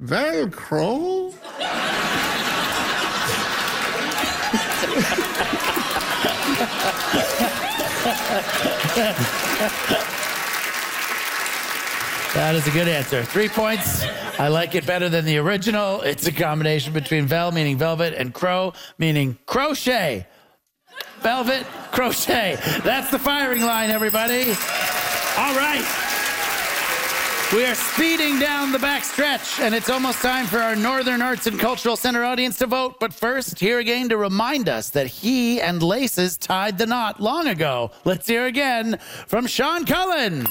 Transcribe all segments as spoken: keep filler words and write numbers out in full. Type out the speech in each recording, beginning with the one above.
Velcro? That is a good answer. Three points. I like it better than the original. It's a combination between vel, meaning velvet, and crow, meaning crochet. Velvet, crochet. That's the firing line, everybody. All right. We are speeding down the back stretch, and it's almost time for our Northern Arts and Cultural Center audience to vote. But first, here again to remind us that he and Laces tied the knot long ago. Let's hear again from Sean Cullen.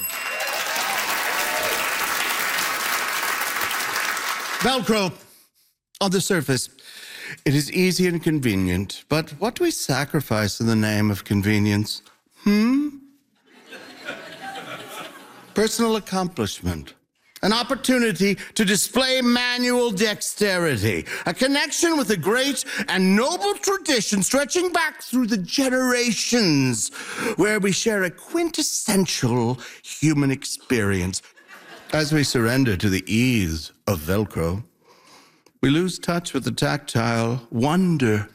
Velcro, on the surface, it is easy and convenient, but what do we sacrifice in the name of convenience? Hmm? Personal accomplishment, an opportunity to display manual dexterity, a connection with a great and noble tradition stretching back through the generations, where we share a quintessential human experience. As we surrender to the ease of Velcro, we lose touch with the tactile wonder,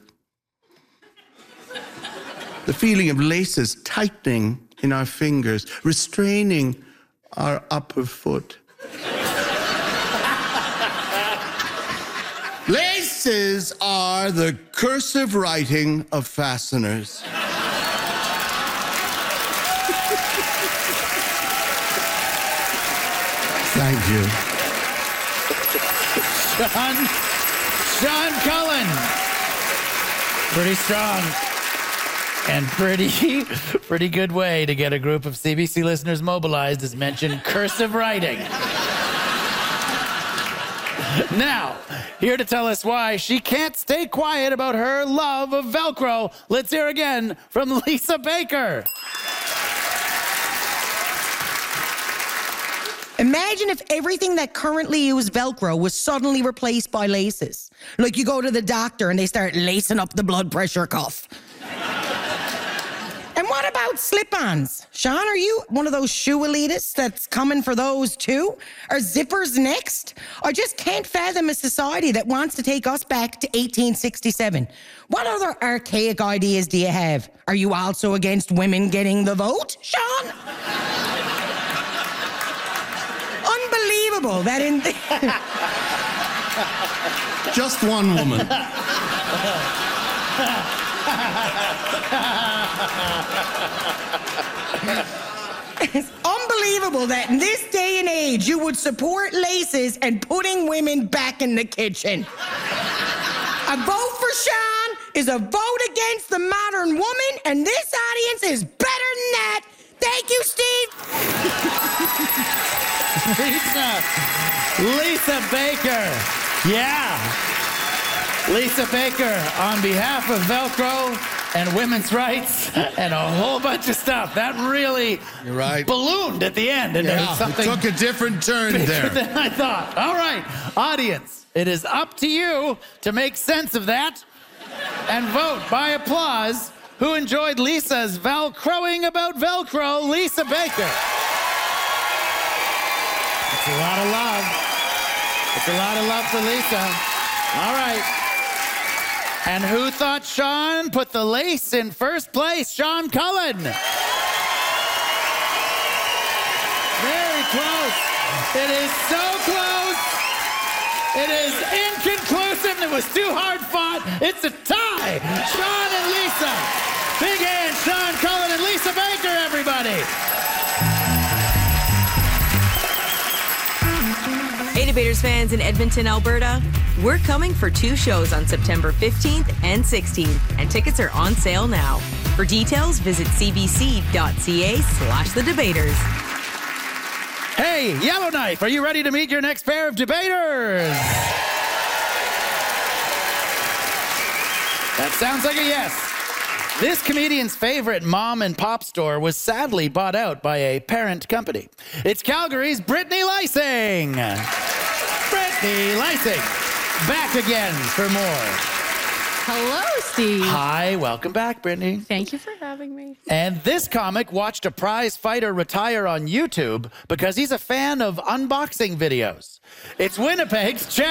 the feeling of laces tightening in our fingers, restraining our upper foot. Laces are the cursive writing of fasteners. Thank you. Sean, Sean Cullen. Pretty strong. And pretty, pretty good way to get a group of C B C listeners mobilized is mention cursive writing. Now, here to tell us why she can't stay quiet about her love of Velcro, let's hear again from Lisa Baker. Imagine if everything that currently uses Velcro was suddenly replaced by laces. Like you go to the doctor and they start lacing up the blood pressure cuff. And what about slip-ons? Sean, are you one of those shoe elitists that's coming for those too? Are zippers next? I just can't fathom a society that wants to take us back to eighteen sixty-seven. What other archaic ideas do you have? Are you also against women getting the vote, Sean? Unbelievable that in... Just one woman. It's unbelievable that in this day and age you would support laces and putting women back in the kitchen. A vote for Sean is a vote against the modern woman, and this audience is better than that. Thank you, Steve. Lisa. Lisa Baker. Yeah. Lisa Baker, on behalf of Velcro and women's rights and a whole bunch of stuff. That really You're right. ballooned at the end. And Yeah, something it took a different turn bigger there. than I thought. All right, audience, it is up to you to make sense of that and vote by applause. Who enjoyed Lisa's Velcroing about Velcro? Lisa Baker. It's a lot of love. It's a lot of love for Lisa. All right. And who thought Sean put the lace in first place? Sean Cullen. Very close. It is so close. It is inconclusive. It was too hard fought. It's a tie. Sean and Lisa. Big hand, Sean Cullen and Lisa Baker, everybody. Hey, Debaters fans in Edmonton, Alberta. We're coming for two shows on September fifteenth and sixteenth, and tickets are on sale now. For details, visit cbc.ca slash the debaters. Hey, Yellowknife, are you ready to meet your next pair of debaters? That sounds like a yes. This comedian's favorite mom and pop store was sadly bought out by a parent company. It's Calgary's Brittany Lysing. Brittany Lysing, back again for more. Hello, Steve. Hi, welcome back, Brittany. Thank you for having me. And this comic watched a prize fighter retire on YouTube because he's a fan of unboxing videos. It's Winnipeg's